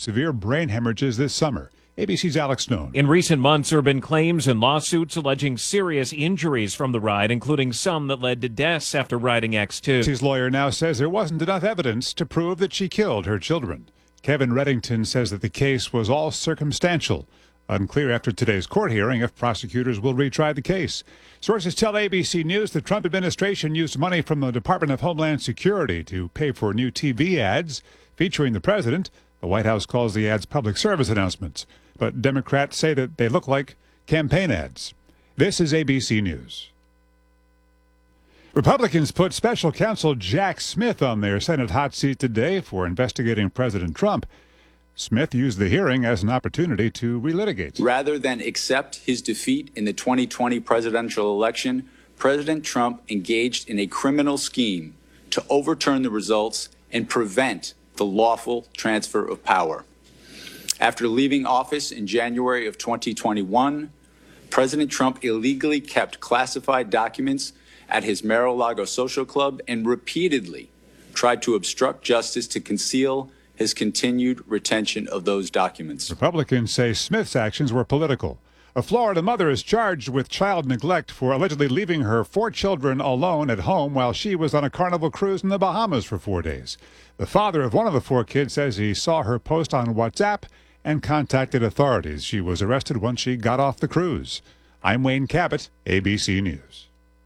severe brain hemorrhages this summer. ABC's Alex Stone. In recent months, there have been claims and lawsuits alleging serious injuries from the ride, including some that led to deaths after riding X2. His lawyer now says there wasn't enough evidence to prove that she killed her children. Kevin Reddington says that the case was all circumstantial. Unclear after today's court hearing if prosecutors will retry the case. Sources tell ABC News the Trump administration used money from the Department of Homeland Security to pay for new TV ads featuring the president. The White House calls the ads public service announcements, but Democrats say that they look like campaign ads. This is ABC News. Republicans put special counsel Jack Smith on their Senate hot seat today for investigating President Trump. Smith used the hearing as an opportunity to relitigate. Rather than accept his defeat in the 2020 presidential election, President Trump engaged in a criminal scheme to overturn the results and prevent the lawful transfer of power. After leaving office in January of 2021, President Trump illegally kept classified documents at his Mar-a-Lago social club and repeatedly tried to obstruct justice to conceal his continued retention of those documents. Republicans say Smith's actions were political. A Florida mother is charged with child neglect for allegedly leaving her 4 children alone at home while she was on a Carnival cruise in the Bahamas for 4 days. The father of one of the 4 kids says he saw her post on WhatsApp and contacted authorities. She was arrested once she got off the cruise. I'm Wayne Cabot, ABC News.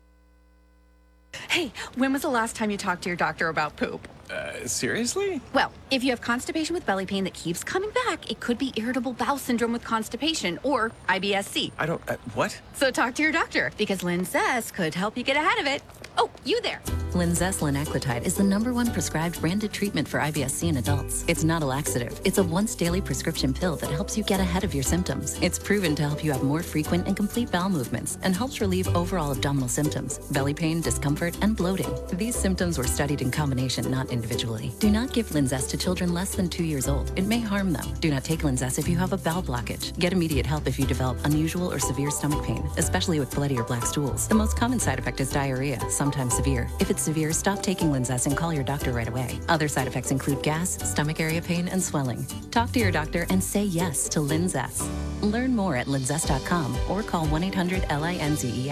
Hey, when was the last time you talked to your doctor about poop? Seriously? Well, if you have constipation with belly pain that keeps coming back, it could be irritable bowel syndrome with constipation or IBS-C. I don't, what? So talk to your doctor because Linzess could help you get ahead of it. Oh, you there. Linzess linaclotide is the #1 prescribed branded treatment for IBS-C in adults. It's not a laxative. It's a once-daily prescription pill that helps you get ahead of your symptoms. It's proven to help you have more frequent and complete bowel movements and helps relieve overall abdominal symptoms, belly pain, discomfort, and bloating. These symptoms were studied in combination, not individually. Do not give Linzess to children less than 2 years old. It may harm them. Do not take Linzess if you have a bowel blockage. Get immediate help if you develop unusual or severe stomach pain, especially with bloody or black stools. The most common side effect is diarrhea, sometimes severe. If it's severe, stop taking Linzess and call your doctor right away. Other side effects include gas, stomach area pain, and swelling. Talk to your doctor and say yes to Linzess. Learn more at linzess.com or call 1-800-LINZES.